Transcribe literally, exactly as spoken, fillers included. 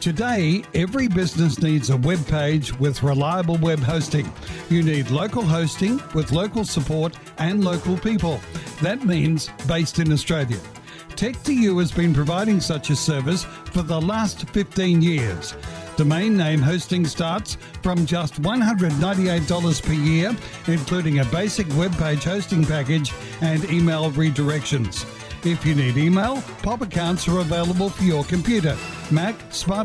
Today, every business needs a web page with reliable web hosting. You need local hosting with local support and local people. That means based in Australia. tech two u has been providing such a service for the last fifteen years. Domain name hosting starts from just one hundred ninety-eight dollars per year, including a basic web page hosting package and email redirections. If you need email, Pop accounts are available for your computer, Mac, smartphone,